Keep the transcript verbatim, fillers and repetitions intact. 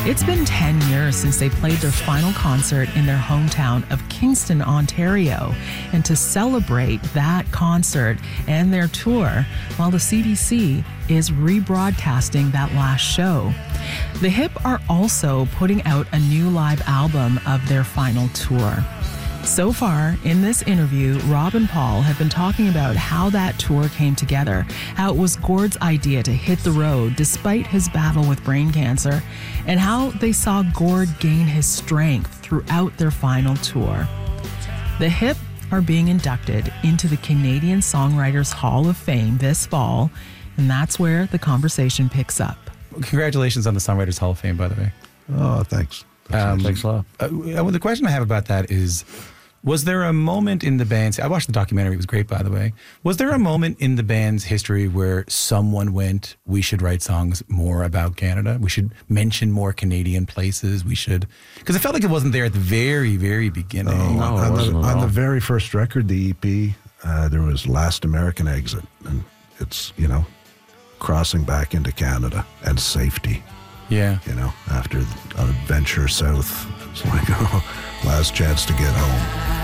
It's been ten years since they played their final concert in their hometown of Kingston, Ontario. And to celebrate that concert and their tour, well, the C B C is rebroadcasting that last show. The Hip are also putting out a new live album of their final tour. So far, in this interview, Rob and Paul have been talking about how that tour came together, how it was Gord's idea to hit the road despite his battle with brain cancer, and how they saw Gord gain his strength throughout their final tour. The Hip are being inducted into the Canadian Songwriters Hall of Fame this fall, and that's where the conversation picks up. Congratulations on the Songwriters Hall of Fame, by the way. Oh, thanks. Um, Thanks a lot. Uh, well, the question I have about that is, was there a moment in the band's, I watched the documentary, it was great, by the way. Was there a moment in the band's history where someone went, we should write songs more about Canada? We should mention more Canadian places. We should, because it felt like it wasn't there at the very, very beginning. Oh, No, it on, wasn't the, at on all. the very first record, the E P, uh, there was Last American Exit. And it's, you know, crossing back into Canada and safety, Yeah. you know, after an adventure south. It's like, oh, last chance to get home.